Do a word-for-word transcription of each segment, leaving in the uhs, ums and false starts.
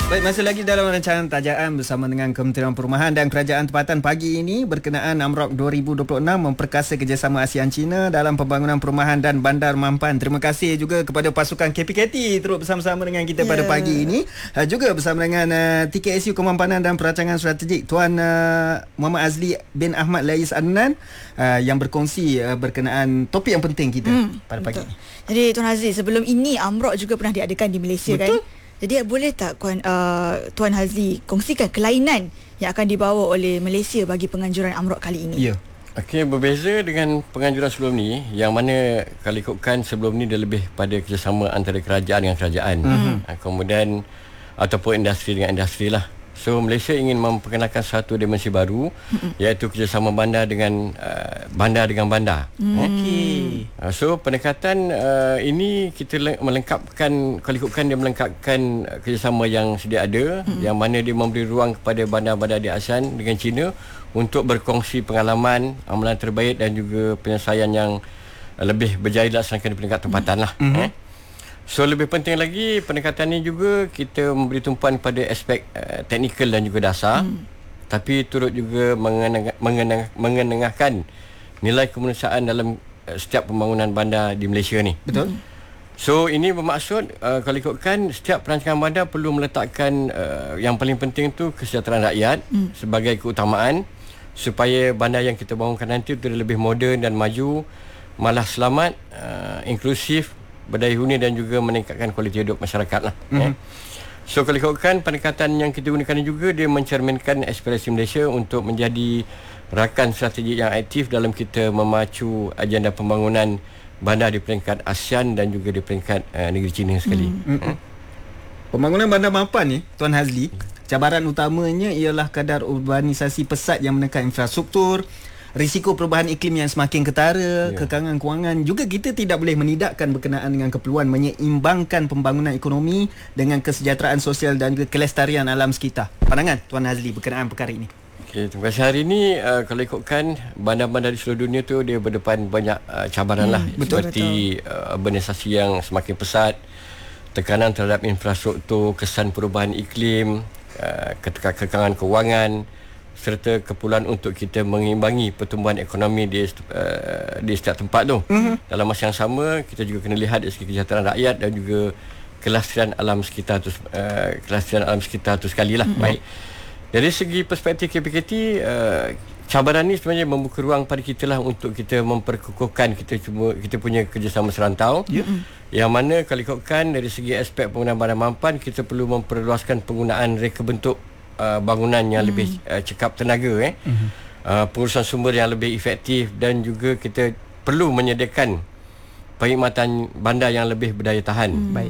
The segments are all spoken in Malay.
Baik, masih lagi dalam rancangan Tajaan bersama dengan Kementerian Perumahan dan Kerajaan Tempatan pagi ini berkenaan AMROP dua ribu dua puluh enam memperkasa kerjasama ASEAN China dalam pembangunan perumahan dan bandar mampan. Terima kasih juga kepada pasukan K P K T turut bersama-sama dengan kita yeah. pada pagi ini. Uh, juga bersama dengan uh, T K S U Kemampanan dan Perancangan Strategik Tuan uh, Muhammad Azli bin Ahmad Lais Adnan uh, yang berkongsi uh, berkenaan topik yang penting kita hmm, pada pagi betul. ini. Jadi Tuan Azli, sebelum ini AMROP juga pernah diadakan di Malaysia, betul? Kan? Jadi boleh tak Tuan, uh, Tuan Hazli kongsikan kelainan yang akan dibawa oleh Malaysia bagi penganjuran AMROP kali ini? Ya. Okey, berbeza dengan penganjuran sebelum ni, yang mana kalau ikutkan sebelum ni dia lebih pada kerjasama antara kerajaan dengan kerajaan. Mm-hmm. Kemudian ataupun industri dengan industri lah. So Malaysia ingin memperkenalkan satu dimensi baru, mm-hmm. iaitu kerjasama bandar dengan uh, bandar dengan bandar. Mm. Okey. Uh, so pendekatan uh, ini kita le- melengkapkan, kalau ikutkan dia melengkapkan uh, kerjasama yang sedia ada, mm-hmm. yang mana dia memberi ruang kepada bandar-bandar di ASEAN dengan China untuk berkongsi pengalaman, amalan terbaik dan juga penyelesaian yang uh, lebih berjaya dilaksanakan di peringkat tempatan lah. Mm-hmm. Eh. So lebih penting lagi pendekatan ini juga kita memberi tumpuan pada aspek uh, teknikal dan juga dasar, hmm. tapi turut juga mengeneng, mengeneng, mengenengahkan nilai kemanusiaan dalam uh, setiap pembangunan bandar di Malaysia ni. Betul. So ini bermaksud uh, kalau ikutkan setiap perancangan bandar perlu meletakkan uh, yang paling penting tu kesejahteraan rakyat hmm. sebagai keutamaan supaya bandar yang kita bangunkan nanti itu lebih moden dan maju, malah selamat, uh, inklusif, berdaya huni dan juga meningkatkan kualiti hidup masyarakat lah. Mm-hmm. Eh. So kalau ikutkan pendekatan yang kita gunakan juga, dia mencerminkan aspirasi Malaysia untuk menjadi rakan strategik yang aktif dalam kita memacu agenda pembangunan bandar di peringkat ASEAN dan juga di peringkat uh, negeri China sekali. Mm-hmm. Eh. Pembangunan bandar mampan ni, Tuan Hazli, cabaran utamanya ialah kadar urbanisasi pesat yang menekan infrastruktur, risiko perubahan iklim yang semakin ketara, yeah. kekangan kewangan. Juga kita tidak boleh menidakkan berkenaan dengan keperluan menyeimbangkan pembangunan ekonomi dengan kesejahteraan sosial dan juga kelestarian alam sekitar. Pandangan Tuan Hazli berkenaan perkara ini. Okay, terima kasih. Hari ini uh, kalau ikutkan bandar-bandar di seluruh dunia tu dia berdepan banyak uh, cabaran hmm, lah. Betul, seperti uh, urbanisasi yang semakin pesat, tekanan terhadap infrastruktur, kesan perubahan iklim, uh, kekangan kewangan, serta keperluan untuk kita mengimbangi pertumbuhan ekonomi di uh, di setiap tempat tu. Mm-hmm. Dalam masa yang sama, kita juga kena lihat dari segi kesejahteraan rakyat dan juga kelestarian alam sekitar tu, uh, kelestarian alam sekitar tu sekali lah. Mm-hmm. Baik. Dari segi perspektif K P K T, uh, cabaran ni sebenarnya membuka ruang pada kita lah untuk kita memperkukuhkan kita cuma kita punya kerjasama serantau. Mm-hmm. Yang mana kalau ikutkan dari segi aspek penggunaan barang mampan, kita perlu memperluaskan penggunaan reka bentuk Uh, bangunan yang hmm. lebih uh, cekap tenaga, eh. hmm. uh, pengurusan sumber yang lebih efektif dan juga kita perlu menyediakan perkhidmatan bandar yang lebih berdaya tahan. hmm. Baik.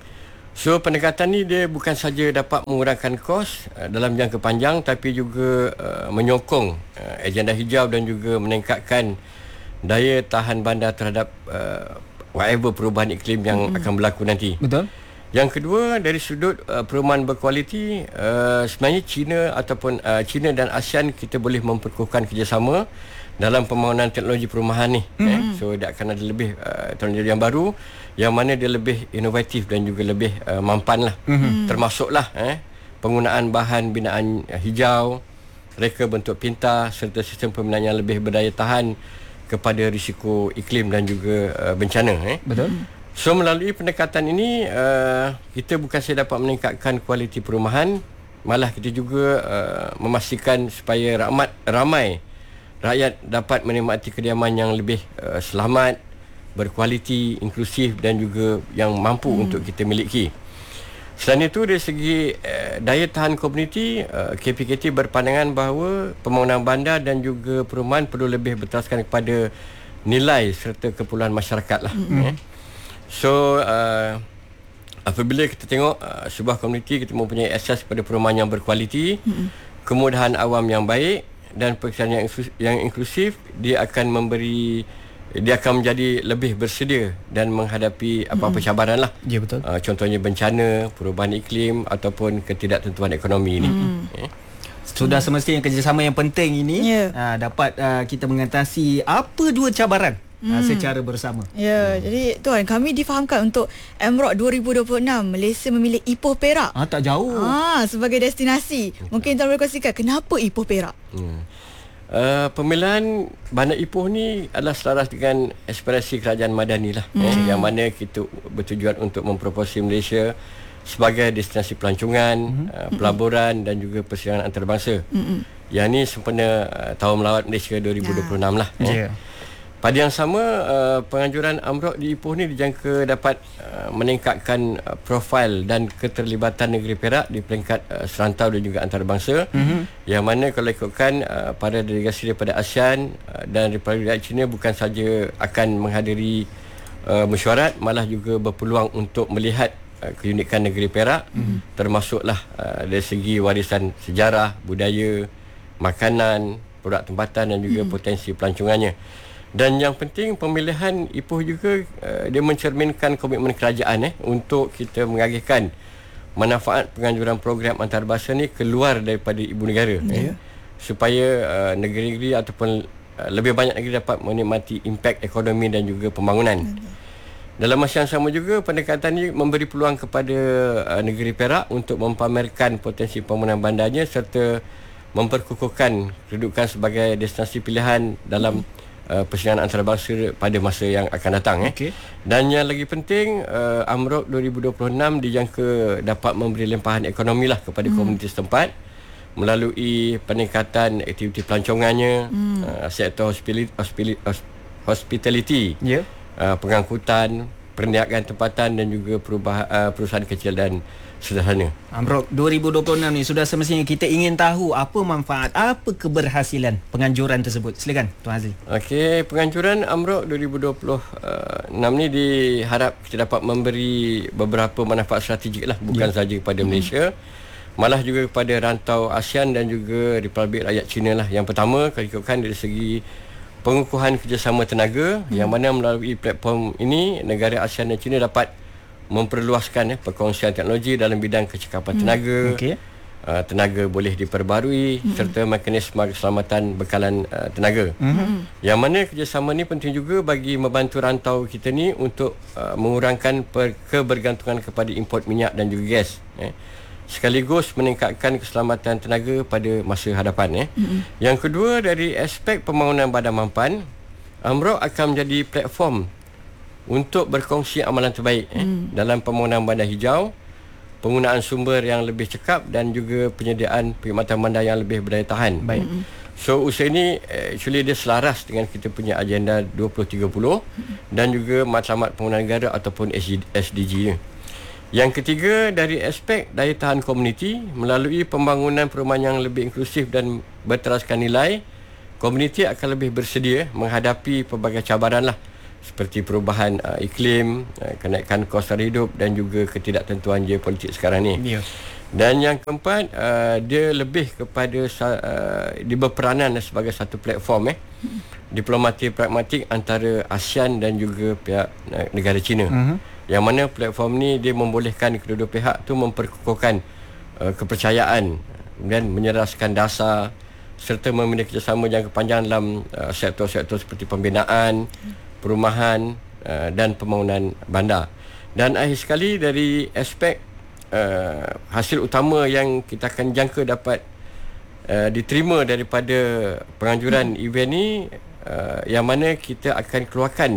So pendekatan ni dia bukan saja dapat mengurangkan kos uh, dalam jangka panjang, tapi juga uh, menyokong uh, agenda hijau dan juga meningkatkan daya tahan bandar terhadap uh, whatever perubahan iklim yang hmm. akan berlaku nanti. Betul. Yang kedua, dari sudut uh, perumahan berkualiti, uh, sebenarnya China ataupun uh, China dan ASEAN kita boleh memperkukuhkan kerjasama dalam pembangunan teknologi perumahan ni. Mm-hmm. Eh. So dia akan ada lebih uh, teknologi yang baru yang mana dia lebih inovatif dan juga lebih uh, mampan lah. Mm-hmm. Termasuklah eh, penggunaan bahan binaan uh, hijau, reka bentuk pintar serta sistem pembinaan yang lebih berdaya tahan kepada risiko iklim dan juga uh, bencana. Eh. Betul. So melalui pendekatan ini uh, kita bukan saja dapat meningkatkan kualiti perumahan, malah kita juga uh, memastikan supaya ramai, ramai rakyat dapat menikmati kediaman yang lebih uh, selamat, berkualiti, inklusif dan juga yang mampu hmm. untuk kita miliki. Selain itu dari segi uh, daya tahan komuniti, uh, K P K T berpandangan bahawa pembangunan bandar dan juga perumahan perlu lebih berteraskan kepada nilai serta keperluan masyarakat lah. Hmm. Eh. So uh, apabila kita tengok uh, sebuah komuniti kita mempunyai akses kepada perumahan yang berkualiti, mm-hmm. kemudahan awam yang baik dan pekerjaan yang inklusif, yang inklusif, dia akan memberi dia akan menjadi lebih bersedia dan menghadapi apa-apa mm-hmm. cabaran lah. Ya, betul. Uh, contohnya bencana, perubahan iklim ataupun ketidaktentuan ekonomi ini. Mm. Eh. Sudah semestinya kerjasama yang penting ini yeah. uh, dapat uh, kita mengatasi apa dua cabaran hmm. secara bersama. Ya, hmm. jadi tuan, kami difahamkan untuk M R O C dua ribu dua puluh enam Malaysia memilih Ipoh Perak. Ah, tak jauh. Ah, sebagai destinasi. Mungkin tuan boleh kongsikan kenapa Ipoh Perak? Hmm. Uh, pemilihan bandar Ipoh ni adalah selaras dengan aspirasi kerajaan Madani lah, hmm. eh, yang mana kita bertujuan untuk mempromosi Malaysia sebagai destinasi pelancongan, hmm. uh, pelaburan dan juga persiaran antarabangsa. Hmm. Yang ni sempena uh, Tahun Melawat Malaysia dua ribu dua puluh enam lah. Eh. Yeah. Pada yang sama, uh, penganjuran M R O C di Ipoh ni dijangka dapat uh, meningkatkan uh, profil dan keterlibatan negeri Perak di peringkat uh, serantau dan juga antarabangsa. Mm-hmm. Yang mana kalau ikutkan uh, para delegasi daripada ASEAN uh, dan Republik Rakyat China bukan saja akan menghadiri uh, mesyuarat, malah juga berpeluang untuk melihat uh, keunikan negeri Perak, mm-hmm. termasuklah uh, dari segi warisan sejarah, budaya, makanan, produk tempatan dan juga mm-hmm. potensi pelancongannya. Dan yang penting, pemilihan Ipoh juga uh, dia mencerminkan komitmen kerajaan eh untuk kita mengagihkan manfaat penganjuran program antarabangsa ni keluar daripada ibu negara, yeah. eh, supaya uh, negeri-negeri ataupun uh, lebih banyak negeri dapat menikmati impak ekonomi dan juga pembangunan. Okay. Dalam masa yang sama juga, pendekatan ini memberi peluang kepada uh, negeri Perak untuk mempamerkan potensi pembangunan bandarnya serta memperkukuhkan kedudukan sebagai destinasi pilihan dalam hmm. Uh, persiaran antarabangsa pada masa yang akan datang. Eh. Okay. Dan yang lagi penting, uh, M R O C dua ribu dua puluh enam dijangka dapat memberi limpahan ekonomi lah kepada hmm. komuniti setempat melalui peningkatan aktiviti pelancongannya, hmm. uh, sektor hospitality, hospitality yeah. uh, pengangkutan, perniagaan tempatan dan juga perubah, uh, perusahaan kecil dan sederhana. M R O C dua ribu dua puluh enam ni sudah semestinya kita ingin tahu apa manfaat, apa keberhasilan penganjuran tersebut. Silakan Tuan Hazli. Okey, penganjuran M R O C dua ribu dua puluh enam ni diharap kita dapat memberi beberapa manfaat strategik lah, bukan yeah. sahaja kepada Malaysia, hmm. malah juga kepada rantau ASEAN dan juga Republik Rakyat China lah. Yang pertama, kalau ikutkan dari segi pengukuhan kerjasama tenaga, hmm. yang mana melalui platform ini negara ASEAN dan China dapat memperluaskan eh, perkongsian teknologi dalam bidang kecekapan hmm. tenaga. Okay. Uh, tenaga boleh diperbarui hmm. serta mekanisme keselamatan bekalan uh, tenaga. Hmm. Yang mana kerjasama ni penting juga bagi membantu rantau kita ni untuk uh, mengurangkan per- kebergantungan kepada import minyak dan juga gas. Eh. Sekaligus meningkatkan keselamatan tenaga pada masa hadapan. Eh. Hmm. Yang kedua, dari aspek pembangunan badan mampan, M R O C akan menjadi platform untuk berkongsi amalan terbaik eh, hmm. dalam pembangunan bandar hijau, penggunaan sumber yang lebih cekap dan juga penyediaan perkhidmatan bandar yang lebih berdaya tahan. Baik. Hmm. So usaha ini actually dia selaras dengan kita punya agenda dua puluh tiga puluh hmm. dan juga matlamat pembangunan negara ataupun S D G. Yang ketiga, dari aspek daya tahan komuniti melalui pembangunan perumahan yang lebih inklusif dan berteraskan nilai, komuniti akan lebih bersedia menghadapi pelbagai cabaran lah, seperti perubahan uh, iklim, uh, kenaikan kos taraf hidup dan juga ketidaktentuan geopolitik sekarang ni. Yeah. Dan yang keempat, uh, dia lebih kepada uh, dia berperanan sebagai satu platform eh diplomatik pragmatik antara ASEAN dan juga pihak uh, negara China. Uh-huh. Yang mana platform ni dia membolehkan kedua-dua pihak tu memperkukuhkan uh, kepercayaan dan menyeraskan dasar serta memiliki kerjasama jangka panjang dalam uh, sektor-sektor seperti pembinaan, perumahan uh, dan pembangunan bandar. Dan akhir sekali, dari aspek uh, hasil utama yang kita akan jangka dapat uh, diterima daripada penganjuran hmm. event ni, uh, yang mana kita akan keluarkan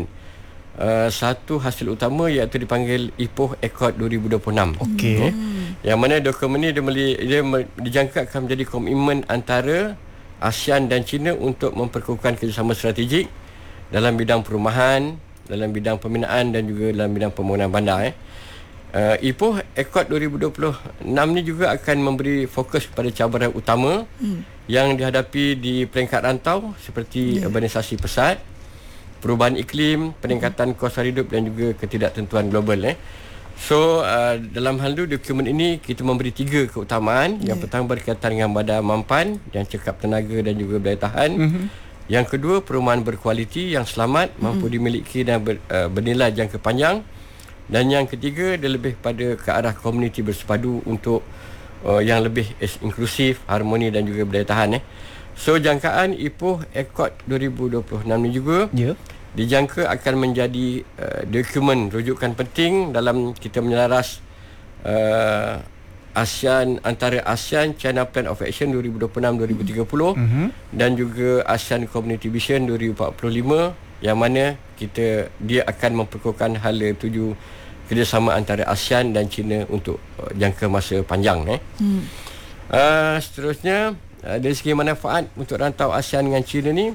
uh, satu hasil utama iaitu dipanggil Ipoh Accord dua ribu dua puluh enam. Okey. Hmm. Yang mana dokumen ni dia, meli, dia dijangka akan menjadi komitmen antara ASEAN dan China untuk memperkukuhkan kerjasama strategik dalam bidang perumahan, dalam bidang pembinaan dan juga dalam bidang pembangunan bandar. Eh. Uh, Ipoh Accord dua ribu dua puluh enam ni juga akan memberi fokus kepada cabaran utama hmm. yang dihadapi di peringkat rantau seperti yeah. urbanisasi pesat, perubahan iklim, peningkatan kos taraf hidup dan juga ketidaktentuan global. Eh. So, uh, dalam hal itu, dokumen ini kita memberi tiga keutamaan. Yeah. Yang pertama berkaitan dengan badan mampan yang cekap tenaga dan juga berdaya tahan. Mm-hmm. Yang kedua, perumahan berkualiti yang selamat, mm-hmm. mampu dimiliki dan ber, uh, bernilai jangka panjang. Dan yang ketiga, dia lebih pada ke arah komuniti bersepadu untuk uh, yang lebih inklusif, harmoni dan juga berdaya tahan. Eh. So, jangkaan Ipoh Accord dua ribu dua puluh enam ni juga yeah. dijangka akan menjadi uh, dokumen rujukan penting dalam kita menyelaras uh, ASEAN antara ASEAN China Plan of Action dua ribu dua puluh enam hingga dua ribu tiga puluh mm-hmm. dan juga ASEAN Community Vision dua ribu empat puluh lima, yang mana kita dia akan memperkukuhkan hala tuju kerjasama antara ASEAN dan China untuk uh, jangka masa panjang. Eh. Mm. Uh, seterusnya uh, dari segi manfaat untuk rantau ASEAN dengan China ni,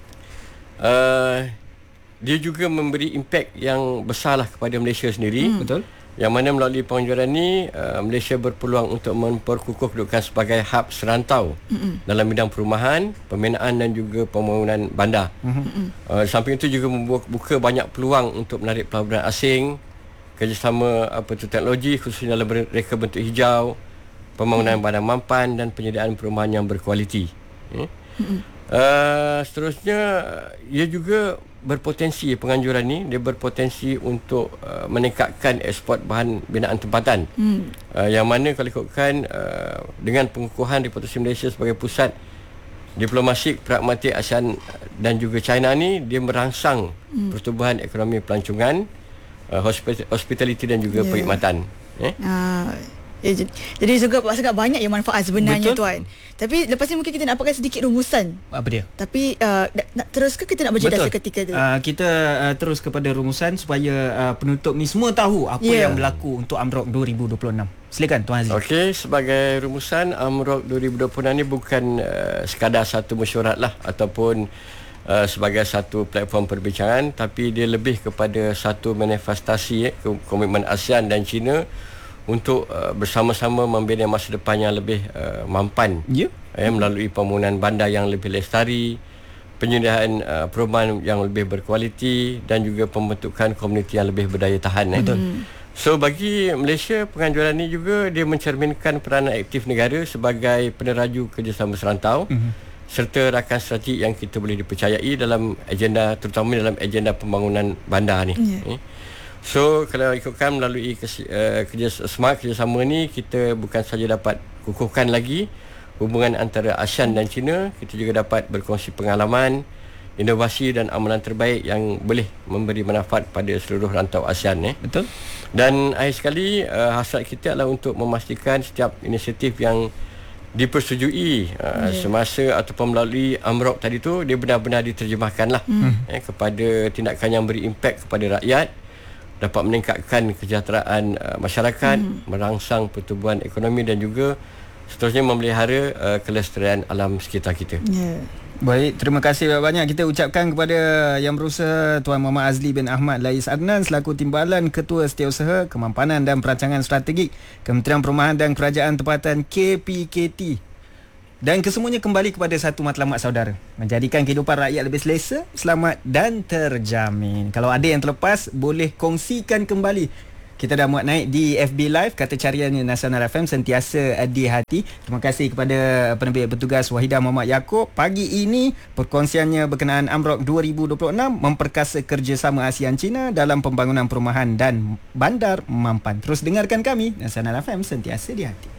uh, dia juga memberi impak yang besarlah kepada Malaysia sendiri. Mm. Betul. Yang mana melalui penganjuran ni uh, Malaysia berpeluang untuk memperkukuh kedudukan sebagai hub serantau mm-hmm. dalam bidang perumahan, pembinaan dan juga pembangunan bandar. Mm-hmm. Uh, samping itu juga membuka banyak peluang untuk menarik pelaburan asing, kerjasama apa tu teknologi khususnya dalam reka bentuk hijau, pembangunan mm-hmm. bandar mampan dan penyediaan perumahan yang berkualiti. Eh? Mm-hmm. Uh, seterusnya ia juga berpotensi, penganjuran ni dia berpotensi untuk uh, meningkatkan ekspor bahan binaan tempatan. Hmm. Uh, yang mana kalau ikutkan uh, dengan pengukuhan reputasi Malaysia sebagai pusat diplomatik pragmatik ASEAN dan juga China ni, dia merangsang hmm. pertumbuhan ekonomi pelancongan, uh, hospitality dan juga yeah. perkhidmatan. Eh? Uh. Ya, jadi juga sangat banyak yang manfaat sebenarnya. Betul. Tuan. Tapi lepas ni mungkin kita nak pakai sedikit rumusan. Apa dia? Tapi uh, nak terus ke kita nak berjeda seketika tu? Uh, kita uh, terus kepada rumusan supaya uh, penutup ni semua tahu apa yeah. yang berlaku untuk AMROC dua ribu dua puluh enam. Silakan Tuan Aziz. Okey, sebagai rumusan, AMROC dua ribu dua puluh enam ni bukan uh, sekadar satu mesyuarat lah ataupun uh, sebagai satu platform perbincangan, tapi dia lebih kepada satu manifestasi eh, komitmen ASEAN dan China untuk uh, bersama-sama membina masa depan yang lebih uh, mampan yeah. eh, melalui pembangunan bandar yang lebih lestari, penyediaan uh, perumahan yang lebih berkualiti dan juga pembentukan komuniti yang lebih berdaya tahan. Eh. Betul. So bagi Malaysia, penganjuran ini juga dia mencerminkan peranan aktif negara sebagai peneraju kerjasama serantau mm-hmm. serta rakan strategi yang kita boleh dipercayai dalam agenda, terutama dalam agenda pembangunan bandar ni. Yeah. Eh. So kalau ikutkan melalui kes, uh, kerja, smart kerjasama ni, kita bukan saja dapat kukuhkan lagi hubungan antara ASEAN dan China, kita juga dapat berkongsi pengalaman, inovasi dan amalan terbaik yang boleh memberi manfaat pada seluruh rantau ASEAN. Eh. Betul. Dan akhir sekali, uh, hasrat kita adalah untuk memastikan setiap inisiatif yang dipersetujui uh, yeah. semasa ataupun melalui AMROC tadi tu, dia benar-benar diterjemahkanlah mm. eh, kepada tindakan yang beri impak kepada rakyat, dapat meningkatkan kesejahteraan uh, masyarakat, hmm. merangsang pertumbuhan ekonomi dan juga seterusnya memelihara uh, kelestarian alam sekitar kita. Yeah. Baik, terima kasih banyak kita ucapkan kepada Yang Berusaha Tuan Muhammad Azli bin Ahmad Lais Adnan selaku Timbalan Ketua Setiausaha Kemampanan dan Perancangan Strategik Kementerian Perumahan dan Kerajaan Tempatan K P K T. Dan kesemuanya kembali kepada satu matlamat saudara, menjadikan kehidupan rakyat lebih selesa, selamat dan terjamin. Kalau ada yang terlepas, boleh kongsikan kembali. Kita dah muat naik di F B Live, kata cariannya Nasional F M sentiasa di hati. Terima kasih kepada penerbit bertugas Wahidah Muhammad Yaakob. Pagi ini perkongsiannya berkenaan AMROC dua ribu dua puluh enam memperkasa kerjasama ASEAN China dalam pembangunan perumahan dan bandar mampan. Terus dengarkan kami, Nasional F M sentiasa di hati.